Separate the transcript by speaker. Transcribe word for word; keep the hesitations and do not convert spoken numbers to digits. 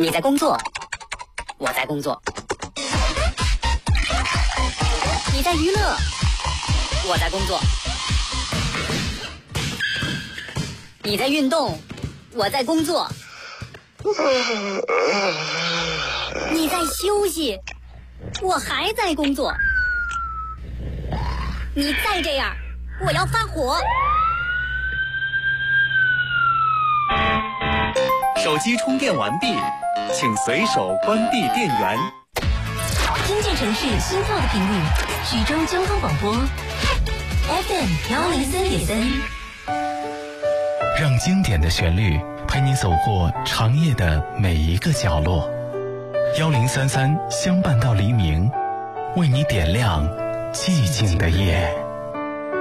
Speaker 1: 你在工作，我在工作；你在娱乐，我在工作；你在运动，我在工作；你在休息，我还在工作。你再这样，我要发火。
Speaker 2: 手机充电完毕，请随手关闭电源。
Speaker 3: 听见城市心跳的频率，徐州交通广播 F M 幺零三点三，
Speaker 4: 让经典的旋律陪你走过长夜的每一个角落。幺零三三相伴到黎明，为你点亮寂静的夜。